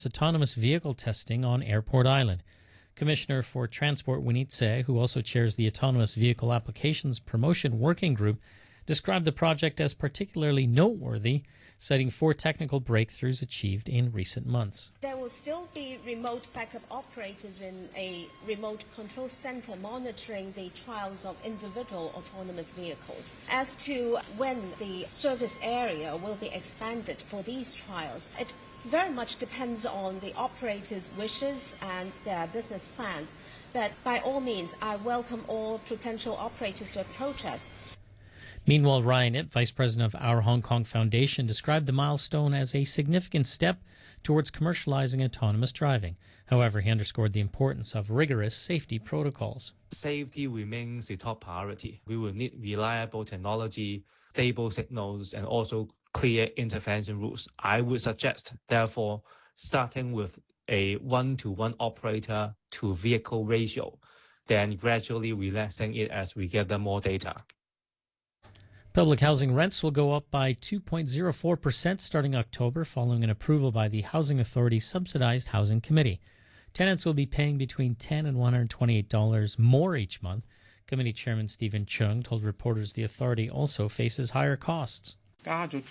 autonomous vehicle testing on Airport Island. Commissioner for Transport Winnie Tse, who also chairs the Autonomous Vehicle Applications Promotion Working Group, described the project as particularly noteworthy, citing 4 technical breakthroughs achieved in recent months. There will still be remote backup operators in a remote control center monitoring the trials of individual autonomous vehicles. As to when the service area will be expanded for these trials, it very much depends on the operators' wishes and their business plans. But by all means, I welcome all potential operators to approach us. Meanwhile, Ryan Ip, Vice President of Our Hong Kong Foundation, described the milestone as a significant step towards commercializing autonomous driving. However, he underscored the importance of rigorous safety protocols. Safety remains the top priority. We will need reliable technology, stable signals, and also clear intervention rules. I would suggest, therefore, starting with a 1-to-1 operator to vehicle ratio, then gradually relaxing it as we gather more data. Public housing rents will go up by 2.04% starting October, following an approval by the Housing Authority Subsidized Housing Committee. Tenants will be paying between $10 and $128 more each month. Committee Chairman Stephen Chung told reporters the authority also faces higher costs. Following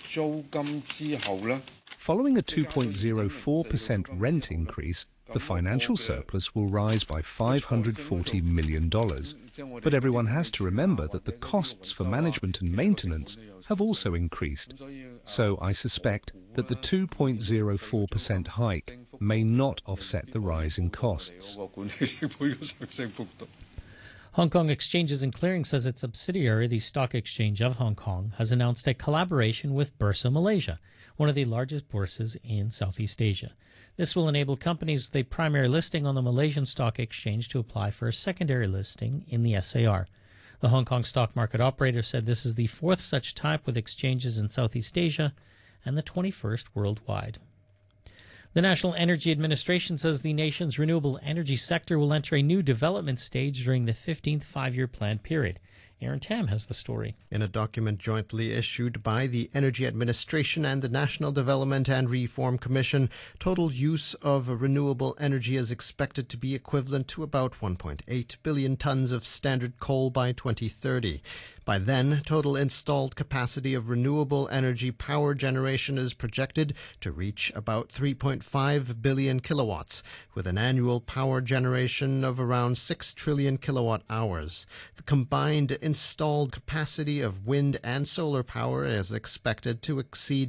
a 2.04% rent increase, the financial surplus will rise by $540 million. But everyone has to remember that the costs for management and maintenance have also increased. So I suspect that the 2.04% hike may not offset the rise in costs. Hong Kong Exchanges and Clearing says its subsidiary, the Stock Exchange of Hong Kong, has announced a collaboration with Bursa Malaysia, one of the largest bourses in Southeast Asia. This will enable companies with a primary listing on the Malaysian Stock Exchange to apply for a secondary listing in the SAR. The Hong Kong stock market operator said this is the 4th such type with exchanges in Southeast Asia and the 21st worldwide. The National Energy Administration says the nation's renewable energy sector will enter a new development stage during the 15th five-year plan period. Aaron Tam has the story. In a document jointly issued by the Energy Administration and the National Development and Reform Commission, total use of renewable energy is expected to be equivalent to about 1.8 billion tons of standard coal by 2030. By then, total installed capacity of renewable energy power generation is projected to reach about 3.5 billion kilowatts, with an annual power generation of around 6 trillion kilowatt hours. The combined installed capacity of wind and solar power is expected to exceed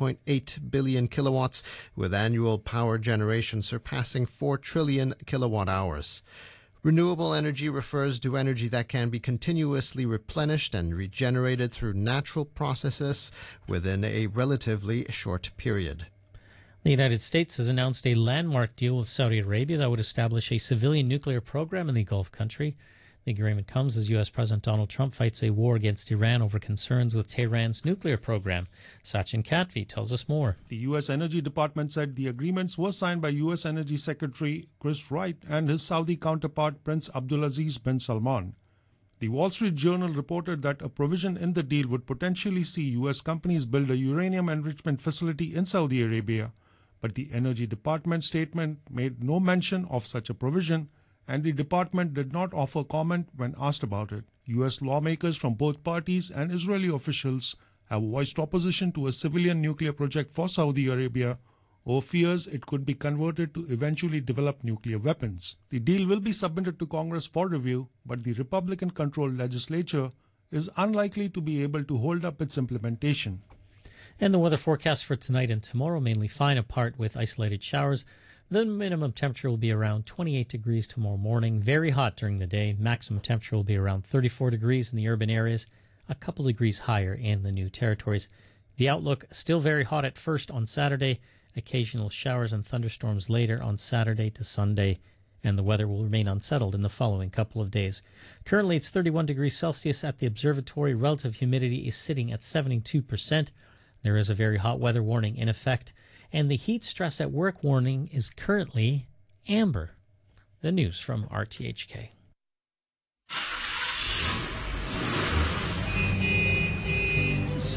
2.8 billion kilowatts, with annual power generation surpassing 4 trillion kilowatt hours. Renewable energy refers to energy that can be continuously replenished and regenerated through natural processes within a relatively short period. The United States has announced a landmark deal with Saudi Arabia that would establish a civilian nuclear program in the Gulf country. The agreement comes as U.S. President Donald Trump fights a war against Iran over concerns with Tehran's nuclear program. Sachin Katvi tells us more. The U.S. Energy Department said the agreements were signed by U.S. Energy Secretary Chris Wright and his Saudi counterpart Prince Abdulaziz bin Salman. The Wall Street Journal reported that a provision in the deal would potentially see U.S. companies build a uranium enrichment facility in Saudi Arabia, but the Energy Department statement made no mention of such a provision, and the department did not offer comment when asked about it. U.S. lawmakers from both parties and Israeli officials have voiced opposition to a civilian nuclear project for Saudi Arabia over fears it could be converted to eventually develop nuclear weapons. The deal will be submitted to Congress for review, but the Republican-controlled legislature is unlikely to be able to hold up its implementation. And the weather forecast for tonight and tomorrow, mainly fine, apart with isolated showers. The minimum temperature will be around 28 degrees tomorrow morning, very hot during the day. Maximum temperature will be around 34 degrees in the urban areas, a couple degrees higher in the New Territories. The outlook still very hot at first on Saturday, occasional showers and thunderstorms later on Saturday to Sunday, and the weather will remain unsettled in the following couple of days. Currently, it's 31 degrees Celsius at the observatory. Relative humidity is sitting at 72%. There is a very hot weather warning in effect, and the heat stress at work warning is currently amber. The news from RTHK.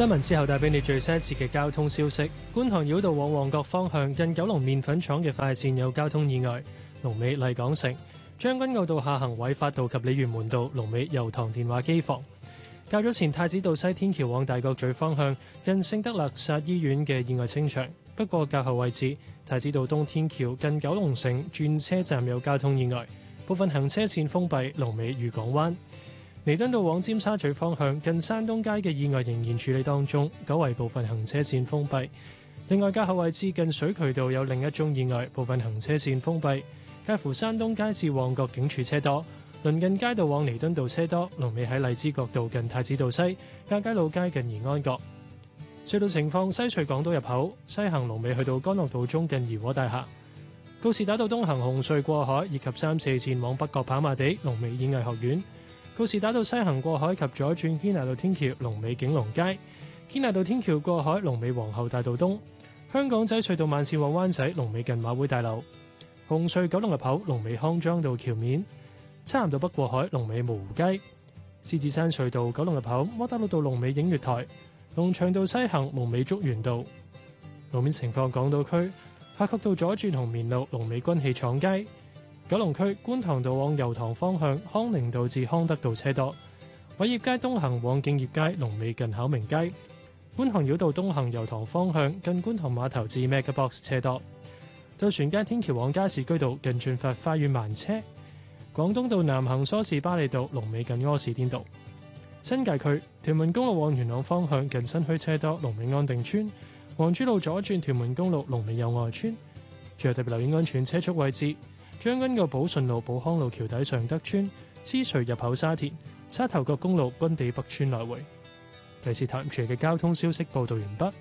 新聞之後帶俾你最新一次嘅交通消息。觀塘繞道往旺角方向近九龍麵粉廠嘅快線有交通意外，龍尾麗港城。將軍澳道下行偉發道及鯉魚門道，龍尾油塘電話機房。較早前太子道西天橋往大角咀方向近聖德勒薩醫院嘅意外清場，不過較後位置太子道東天橋近九龍城轉車站有交通意外，部分行車線封閉，龍尾漁港灣。彌敦道往尖沙咀方向近山東街嘅意外仍然處理當中，久違部分行車線封閉。另外較後位置近水渠道有另一宗意外，部分行車線封閉，介乎山東街至旺角警署車多。鄰近街道往彌敦道車多，龍尾喺荔枝角道近太子道西，亞皆老街近怡安閣。隧道情況：西隧港島入口西行龍尾去到干諾道中近怡和大廈；告士打道東行紅隧過海以及3、4線往北角跑馬地龍尾演藝學院；告士打道西行過海及左轉堅拿道天橋龍尾景隆街；堅拿道天橋過海龍尾皇后大道東；香港仔隧道慢線往灣仔龍尾近馬會大樓；紅隧九龍入口龍尾康莊道橋面。漆咸道北過海龍尾蕪湖街，獅子山隧道九龍入口窩打老道龍尾映月台，龍翔道西行龍尾竹園道。路面情況：港島區夏慤道左轉紅棉路龍尾軍器廠街，九龍區觀塘道往油塘方向康寧道至康德道車多，偉業街東行往敬業街龍尾近巧明街，觀塘繞道東行油塘方向近觀塘碼頭至 MegaBox 車多，渡船街天橋往加士居道近駿發花園慢車。廣東道南行梳士巴利道龍尾近柯士甸道，新界區屯門公路往元朗方向近新墟車多，龍尾安定村；黃珠路左轉屯門公路龍尾友愛村。最後特別留意安全車速位置：將軍澳寶順路寶康路橋底尚德村、獅隧入口沙田、沙頭角公路軍地北村來回。第四台傳嘅交通消息報道完畢。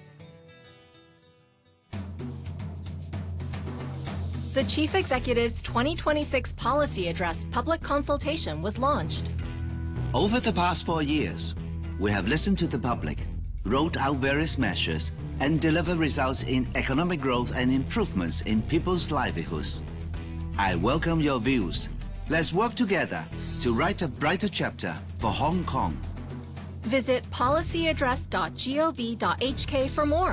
The Chief Executive's 2026 Policy Address public consultation was launched. Over the past 4 years, we have listened to the public, rolled out various measures, and delivered results in economic growth and improvements in people's livelihoods. I welcome your views. Let's work together to write a brighter chapter for Hong Kong. Visit policyaddress.gov.hk for more.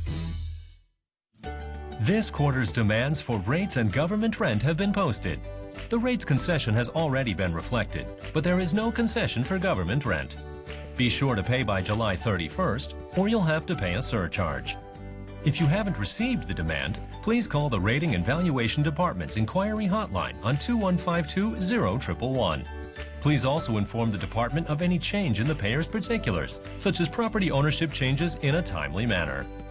This quarter's demands for rates and government rent have been posted. The rates concession has already been reflected, but there is no concession for government rent. Be sure to pay by July 31st, or you'll have to pay a surcharge. If you haven't received the demand, please call the Rating and Valuation Department's inquiry hotline on 2152-0111. Please also inform the department of any change in the payer's particulars, such as property ownership changes, in a timely manner.